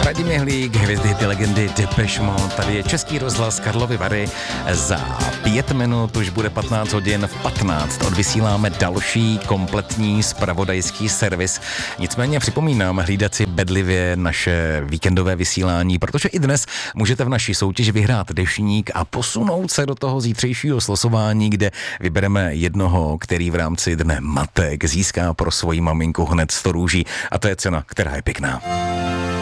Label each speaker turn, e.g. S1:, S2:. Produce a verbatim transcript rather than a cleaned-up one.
S1: Radim Jehlík, hvězdy hity legendy Depeche Mode. Tady je Český rozhlas Karlovy Vary. Za pět minut už bude patnáct hodin, v patnáct odvysíláme další kompletní zpravodajský servis. Nicméně připomínám hlídat si bedlivě naše víkendové vysílání, protože i dnes můžete v naší soutěži vyhrát deštník a posunout se do toho zítřejšího slosování, kde vybereme jednoho, který v rámci dne matek získá pro svoji maminku hned sto růží. A to je cena, která je pěkná.